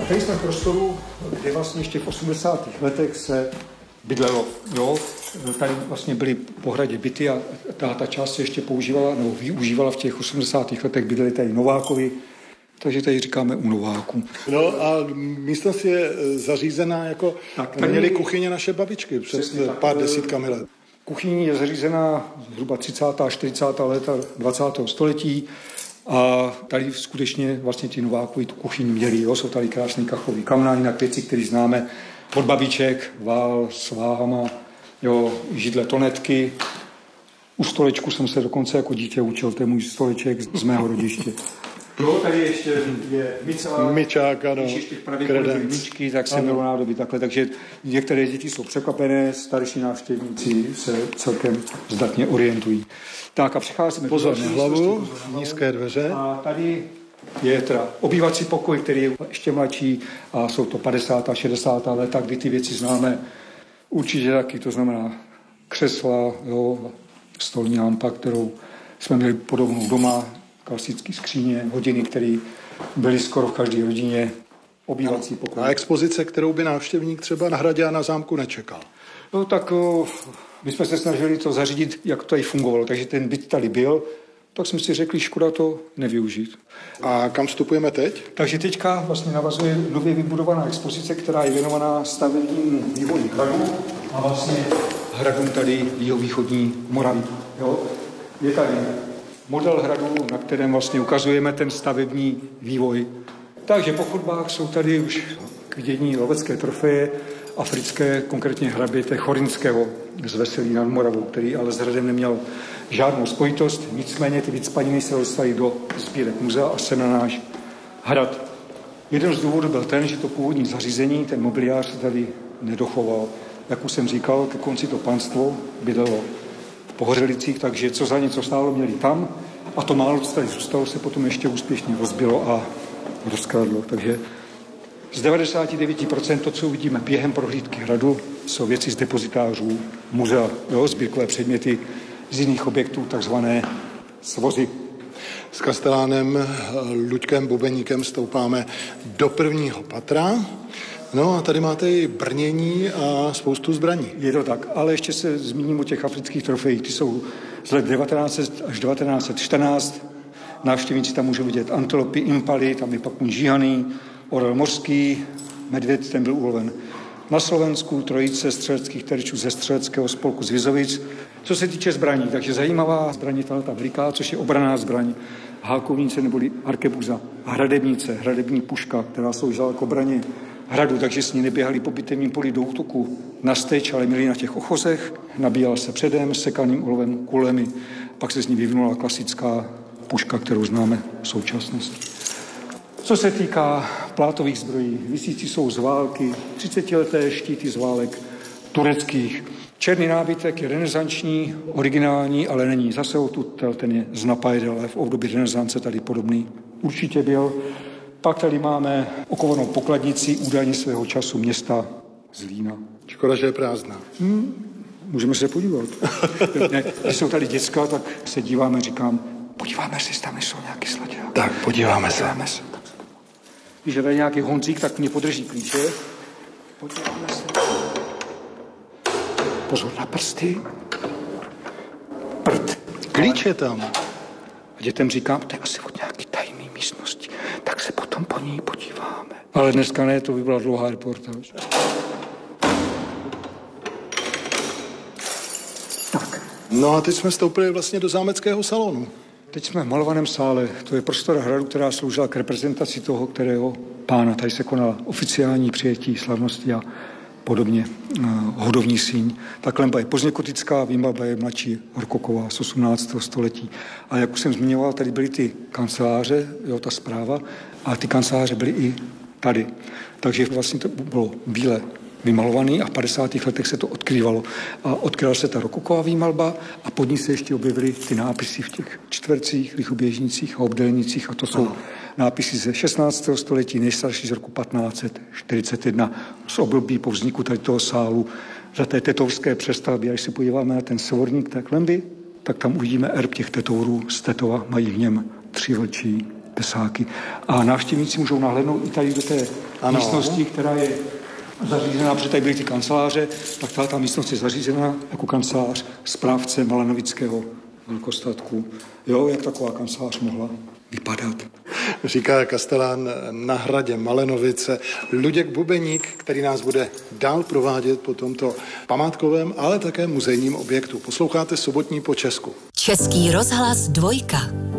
A tady jsme v prostoru, kde vlastně ještě v 80. letech se bydlelo. Jo? Tady vlastně byly po hradě byty a ta část se ještě používala, nebo využívala v těch 80. letech, bydleli tady Novákovi, takže tady říkáme u Nováků. No a místnost je zařízená jako měly kuchyně naše babičky před pár desítkami let. Kuchyň je zařízená zhruba 30. a 40. léta 20. století a tady skutečně vlastně ti Novákovi tu kuchyň měli. Jo? Jsou tady krásný kachlový kamna, jinak věci, které známe od babiček, vál s váhama, jo, židle tonetky. U stolečku jsem se dokonce jako dítě učil, to je můj stoleček z mého rodiště. Jo, tady ještě je myčák, ano, myčky, tak se mělo nádoby takhle, takže některé děti jsou překvapené, starší návštěvníci se celkem zdatně orientují. Tak a přecházíme pozor na hlavu, nízké dveře. A tady je teda obývací pokoj, který je ještě mladší a jsou to 50. a 60. léta, kdy ty věci známe určitě taky, to znamená křesla, jo, stolní lampa, kterou jsme měli podobnou doma, klasické skříně, hodiny, které byly skoro v každé rodině, obývací pokoj. A expozice, kterou by návštěvník třeba na hradě a na zámku nečekal? No tak my jsme se snažili to zařídit, jak to tady fungovalo, takže ten byt tady byl, tak jsme si řekli, škoda to nevyužít. A kam vstupujeme teď? Takže teďka vlastně navazuje nově vybudovaná expozice, která je věnovaná stavebnímu vývoji hradu a vlastně hradům tady jihovýchodní Moravy. Jo? Je tady model hradu, na kterém vlastně ukazujeme ten stavební vývoj. Takže po chodbách jsou tady už k vidění lovecké trofeje africké, konkrétně hraběte Chorinského z Veselí nad Moravou, který ale s hradem neměl žádnou spojitost, nicméně ty vycpaniny se dostaly do sbírek muzea a se na náš hrad. Jeden z důvodů byl ten, že to původní zařízení, ten mobiliář se tady nedochoval. Jak už jsem říkal, ke konci to panstvo bydlelo v Pohořelicích, takže co za něco stálo, měli tam a to málo, co tady zůstalo, se potom ještě úspěšně rozbilo a rozkradlo. Takže z 99% to, co uvidíme během prohlídky hradu, jsou věci z depozitářů muzea, jo, sbírkové předměty z jiných objektů, takzvané svozy. S kastelánem Luďkem Bubeníkem stoupáme do prvního patra. No a tady máte i brnění a spoustu zbraní. Je to tak, ale ještě se zmíním o těch afrických trofejích. Ty jsou z let 1900 až 1914. Návštěvníci tam můžou vidět antilopy, impaly, tam je pakun žíhaný, orel mořský, medvěd, ten byl uloven na Slovensku, trojice střeleckých terčů ze střeleckého spolku z Vizovic. Co se týče zbraní, takže zajímavá zbraň je ta veliká, což je obranná zbraň, hákovnice neboli arkebuza, hradebnice, hradební puška, která sloužila k obraně hradu, takže s ní neběhali po bitevním poli do útoku na steč, ale měli na těch ochozech, nabíjala se předem sekaným olovem kulemi, pak se z ní vyvinula klasická puška, kterou známe v současnosti. Co se týká plátových zbrojí, visící jsou z války, 30leté štíty z válek tureckých. Černý nábytek je renesanční, originální, ale není zase odtud, ten je z Napajedel, ale v období renesance tady podobný určitě byl. Pak tady máme okovanou pokladnici údajně svého času města Zlína. Škoda, že je prázdná. Můžeme se podívat. Když jsou tady děcka, tak se díváme, říkám, podíváme se, jestli tam nejsou nějaký sladějáky. Tak, podíváme se. Když je tady nějaký Honzík, tak mě podrží klíče. Podíváme se. Pozor na prsty. Prd. Klíč je tam. A dětem říkám, to je asi od nějaký tajný místnosti, tak se potom po ní podíváme. Ale dneska ne, to by byla dlouhá reportáž. Tak. No a teď jsme vstoupili vlastně do zámeckého salonu. Teď jsme v malovaném sále, to je prostora hradu, která sloužila k reprezentaci toho, kterého pána. Tady se konala oficiální přijetí slavnosti a podobně, hodovní síň. Ta klenba je pozdněgotická, výmalba je mladší rokoková z 18. století. A jak už jsem zmiňoval, tady byly ty kanceláře, jo, ta správa, a ty kanceláře byly i tady. Takže vlastně to bylo bíle vymalovaný a v 50. letech se to odkrývalo. A odkryla se ta rokoková výmalba a pod ní se ještě objevily ty nápisy v těch čtvercích, lichoběžnicích a obdélnicích a to jsou nápisy ze 16. století, nejstarší z roku 1541 z období po vzniku tady toho sálu za té tetovské přestavby. A když se podíváme na ten svorník té klenby, tak tam uvidíme erb těch tetourů z Tetova, mají v něm 3 vlčí tesáky. A návštěvníci můžou nahlédnout i tady do té místnosti, která je zařízená, protože tady byly ty kanceláře, tak ta místnost je zařízená jako kancelář správce malanovického velkostatku. Jo, jak taková kancelář mohla vypadat. Říká kastelán na hradě Malenovice Luděk Bubeník, který nás bude dál provádět po tomto památkovém, ale také muzejním objektu. Posloucháte Sobotní po Česku. Český rozhlas 2.